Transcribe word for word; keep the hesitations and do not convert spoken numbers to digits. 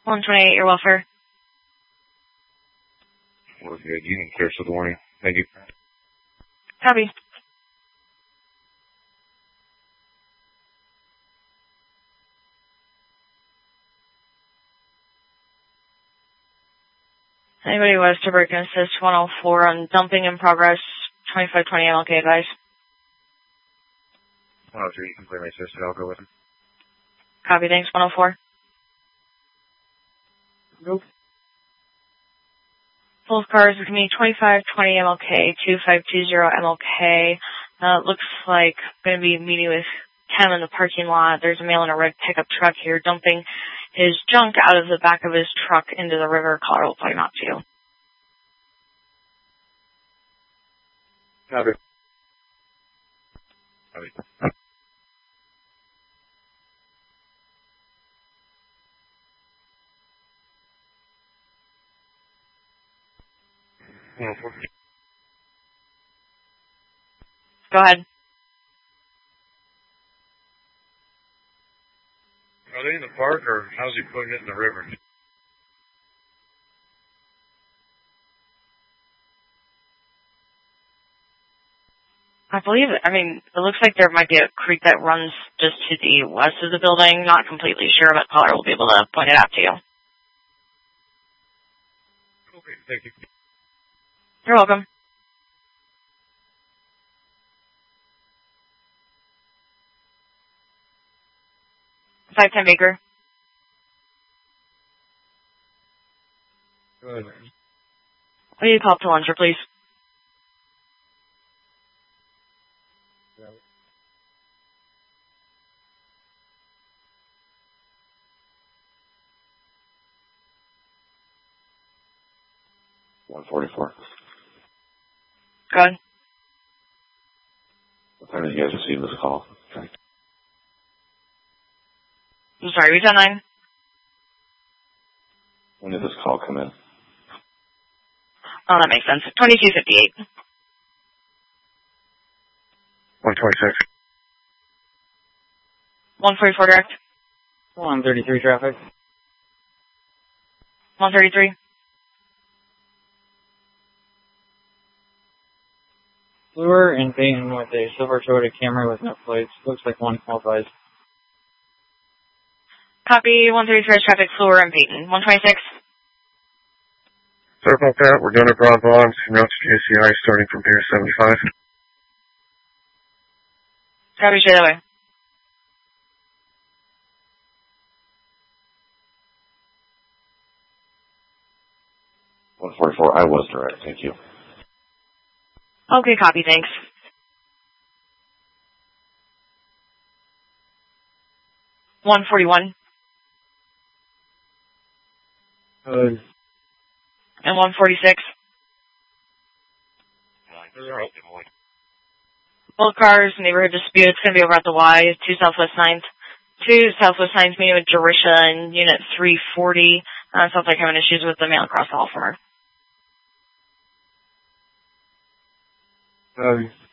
one twenty-eight, your welfare. We're good. You can clear for the warning. Thank you. Copy. Anybody west to break and assist one oh four on dumping in progress, twenty-five twenty M L K advice. one oh three, you can clear my assist, I'll go with him. Copy, thanks, one oh four. Nope. Both cars with me, twenty-five twenty M L K, two five two zero M L K. Uh, looks like going to be meeting with Tim in the parking lot. There's a male in a red pickup truck here dumping his junk out of the back of his truck into the river. Caller will play not to. Copy. Copy. Go ahead. Are they in the park, or how's he putting it in the river? I believe, I mean, it looks like there might be a creek that runs just to the west of the building. Not completely sure, but caller will be able to point it out to you. Okay, thank you. You're welcome. five ten Baker. Go ahead. What do you call up to Lunger, please? one forty-four. Go ahead. What time did you guys receive this call? Okay. I'm sorry, we done nine? When did this call come in? Oh, that makes sense. twenty-two fifty-eight. one twenty-six. one forty-four direct. one thirty-three traffic. one thirty-three. Fluor and Peyton with a silver Toyota Camry with no plates. Looks like one qualifies. Copy, one thirty-three traffic, Fluor and Peyton. one twenty-six. Sorry about that. We're done at Broad Bonds. Route to J C I starting from Pier seventy-five. Copy, straight away. one forty-four. I was direct. Thank you. Okay, copy, thanks. one forty-one. Uh, And one forty-six. Both cars, neighborhood dispute. It's going to be over at the Y, two Southwest ninth. two Southwest ninth, meeting with Jerisha in Unit three forty. Uh, sounds like having issues with the mail across the hall from her. uh,